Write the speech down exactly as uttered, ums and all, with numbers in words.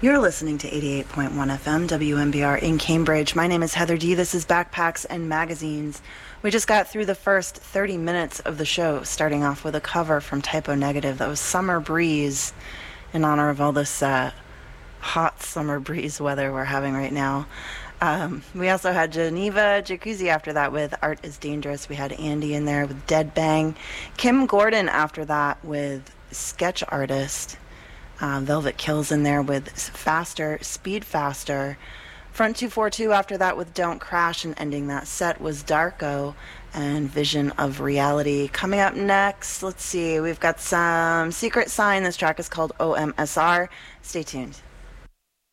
You're listening to eighty-eight point one F M W M B R in Cambridge. My name is Heather D. This is Backpacks and Magazines. We just got through the first thirty minutes of the show, starting off with a cover from Typo Negative. That was Summer Breeze, in honor of all this uh, hot summer breeze weather we're having right now. Um, we also had Geneva Jacuzzi after that with Art is Dangerous. We had Andy in there with Dead Bang. Kim Gordon after that with Sketch Artist. Uh, Velvet Kills in there with Faster, Speed Faster. Front two forty-two after that with Don't Crash, and ending that set was Darko and Vision of Reality. Coming up next, let's see, we've got some Secret Sign. This track is called O M S R. Stay tuned.